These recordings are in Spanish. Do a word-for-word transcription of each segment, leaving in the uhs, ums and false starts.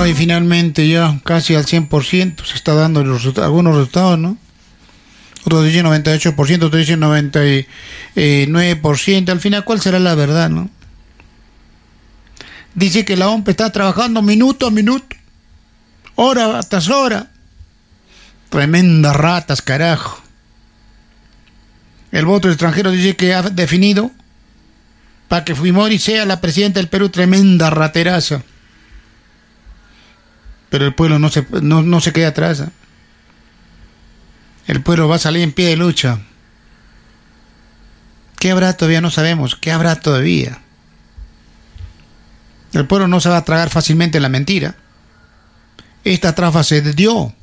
Bueno, y finalmente ya casi al cien por ciento se está dando los resultados, algunos resultados, ¿no? Otros dicen noventa y ocho por ciento, otros dicen noventa y nueve por ciento. Al final, ¿cuál será la verdad, no? Dice que la O M P está trabajando minuto a minuto, hora tras hora. Tremendas ratas, carajo. El voto extranjero dice que ha definido para que Fujimori sea la presidenta del Perú. Tremenda rateraza. Pero el pueblo no se, no, no se queda atrás, ¿eh? El pueblo va a salir en pie de lucha. ¿Qué habrá todavía? No sabemos. ¿Qué habrá todavía? El pueblo no se va a tragar fácilmente la mentira. Esta trafa se dio.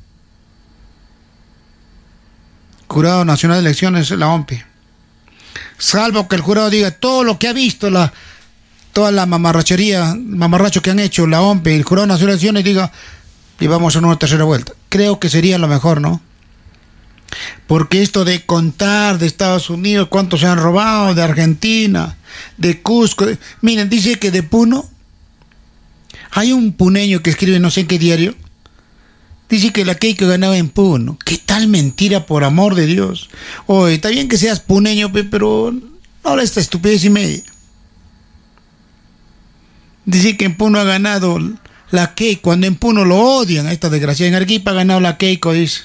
Jurado Nacional de Elecciones, la O M P. Salvo que el jurado diga todo lo que ha visto, la, toda la mamarrachería, mamarracho que han hecho la O M P y el Jurado Nacional de Elecciones, diga, y vamos a una tercera vuelta. Creo que sería lo mejor, ¿no? Porque esto de contar de Estados Unidos cuántos se han robado, de Argentina, de Cusco, de... miren, dice que de Puno, hay un puneño que escribe no sé en qué diario, dice que la Keiko ganaba en Puno. ¿Qué tal mentira, por amor de Dios? Oye, está bien que seas puneño, pero no habla esta estupidez y media. Dice que en Puno ha ganado la Keiko, cuando en Puno lo odian a esta desgracia. En Arequipa ha ganado la Keiko, dice.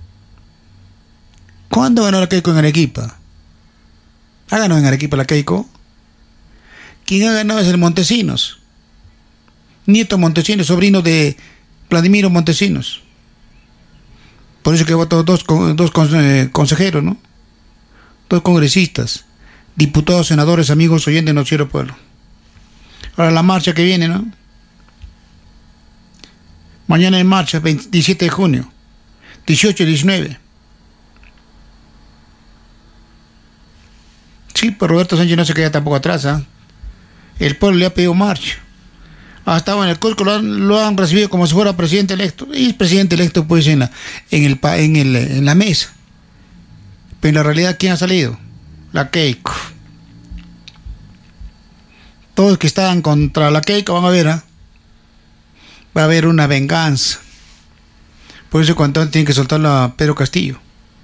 ¿Cuándo ganó la Keiko en Arequipa? ¿Ha ganado en Arequipa la Keiko? ¿Quién ha ganado es el Montesinos? Nieto Montesinos, sobrino de Vladimiro Montesinos. Por eso que votó dos, dos consejeros, ¿no? Dos congresistas, diputados, senadores, amigos, oyentes de Noticiero Pueblo. Ahora la marcha que viene, ¿no? Mañana en marcha, veintisiete de junio, dieciocho y diecinueve. Sí, pues Roberto Sánchez no se queda tampoco atrás, ¿eh? El pueblo le ha pedido marcha. Ha estado en el Cusco, lo han, lo han recibido como si fuera presidente electo. Y es presidente electo, pues, en la, en el, en el, en la mesa. Pero en la realidad, ¿quién ha salido? La Keiko. Todos que estaban contra la Keiko van a ver, ¿eh? Va a haber una venganza. Por eso cuanto antes tienen que soltarlo a Pedro Castillo.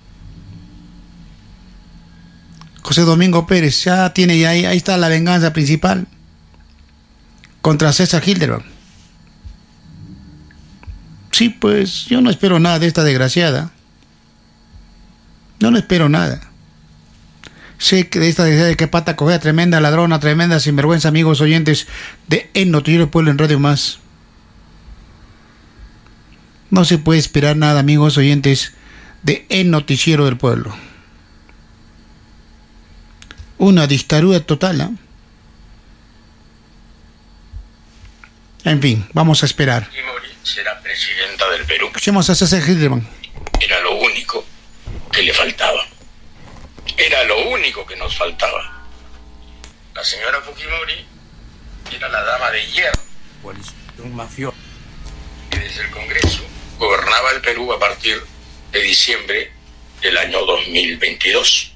José Domingo Pérez, ya tiene, ya ahí, ahí está la venganza principal contra César Hildebrand. Sí, pues yo no espero nada de esta desgraciada. Yo no espero nada. Sé que de esta desgraciada, que pata cogea, tremenda ladrona, tremenda sinvergüenza, amigos oyentes de El Noticiero Pueblo en Radio Más. No se puede esperar nada, amigos oyentes de El Noticiero del Pueblo. Una dictadura total, ¿eh? En fin, vamos a esperar. Fujimori será presidenta del Perú. Escuchemos a César Hildebrand. Era lo único que le faltaba. Era lo único que nos faltaba. La señora Fujimori era la dama de hierro. Un mafioso. Que desde el Congreso gobernaba el Perú a partir de diciembre del año dos mil veintidós.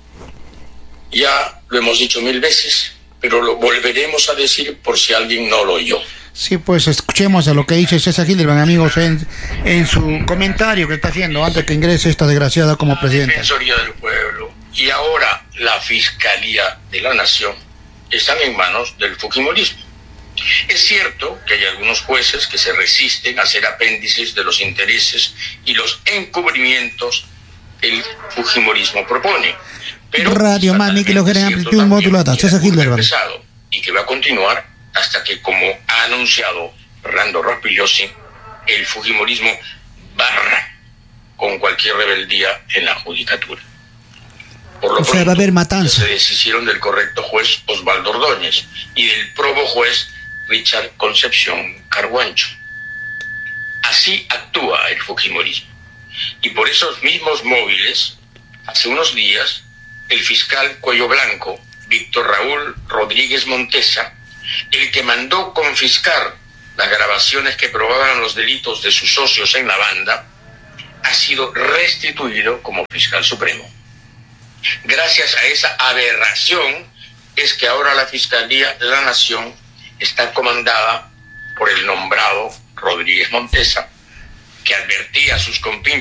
Ya lo hemos dicho mil veces, pero lo volveremos a decir por si alguien no lo oyó. Sí, pues escuchemos a lo que dice César Hildebrand, amigos, en, en su comentario que está haciendo antes que ingrese esta desgraciada como presidenta. La Defensoría del Pueblo y ahora la Fiscalía de la Nación están en manos del fujimorismo. Es cierto que hay algunos jueces que se resisten a ser apéndices de los intereses y los encubrimientos que el fujimorismo propone. Pero Radio Mami, que lo genera amplitud modulada, César Hildebrand. Y que va a continuar hasta que, como ha anunciado Fernando Rospigliosi, el fujimorismo barra con cualquier rebeldía en la judicatura. Por lo o sea, pronto, va a haber matanza. se deshicieron del correcto juez Osvaldo Ordóñez y del probo juez Richard Concepción Carguancho. Así actúa el fujimorismo. Y por esos mismos móviles, hace unos días, el fiscal Cuello Blanco, Víctor Raúl Rodríguez Montesa, el que mandó confiscar las grabaciones que probaban los delitos de sus socios en la banda, ha sido restituido como fiscal supremo. Gracias a esa aberración es que ahora la Fiscalía de la Nación está comandada por el nombrado Rodríguez Montesa, que advertía a sus compinches